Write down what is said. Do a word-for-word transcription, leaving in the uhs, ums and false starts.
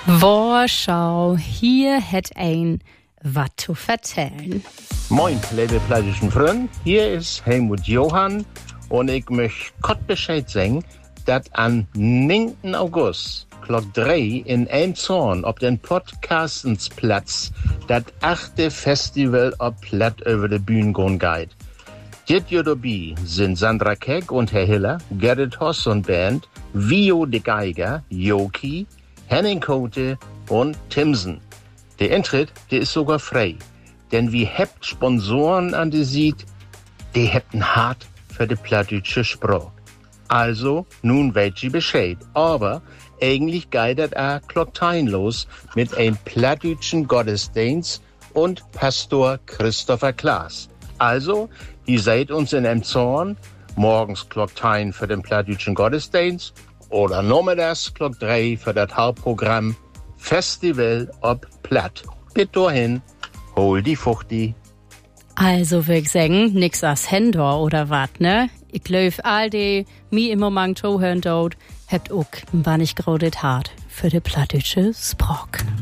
Warschau, hier hat ein was zu vertellen. Moin, liebe plattischen Freunde, hier ist Helmut Johann und ich möchte kurz Bescheid sagen, dass am neunten August, Glock drei in Elmshorn, auf den Podcastensplatz, das achte Festival auf Platt über die Bühne gehen geht. Dit Jahr dabei sind Sandra Keck und Herr Hiller, Gerrit Hoss und Band, Vio de Geiger, Joki, Henning Kote und Timsen. Der Eintritt, der ist sogar frei. Denn wie hebt Sponsoren an die sieht, die hätten hart für die plattdeutsche Sprache. Also, nun weet ihr Bescheid. Aber eigentlich geht das auch Klocktein los mit einem plattdeutschen Gottesdienst und Pastor Christopher Klaas. Also, ihr seid uns in Elmshorn, morgens Klocktein für den plattdeutschen Gottesdienst oder nachmittags Glock drei für das Hauptprogramm Festival ob Platt. Bitte dahin, hol die Fuchti. Also würd ich sagen, nix als Händor oder wat, ne? Ich glaub, all die mi im Moment zuhören dort, habt auch ein wenig grodet hart für die plattdeutsche Sprache.